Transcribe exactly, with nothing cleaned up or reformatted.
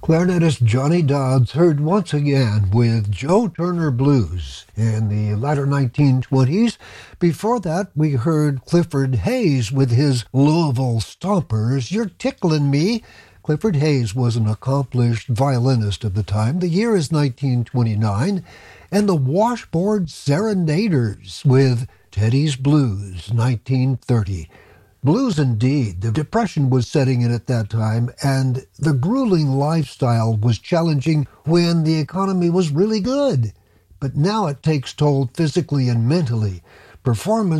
Clarinetist Johnny Dodds heard once again with Joe Turner Blues in the latter nineteen twenties. Before that, we heard Clifford Hayes with his Louisville Stompers, You're Ticklin' Me. Clifford Hayes was an accomplished violinist of the time. The year is nineteen twenty-nine. And the Washboard Serenaders with Teddy's Blues, nineteen thirty. Blues indeed. The Depression was setting in at that time, and the grueling lifestyle was challenging when the economy was really good. But now it takes toll physically and mentally. Performance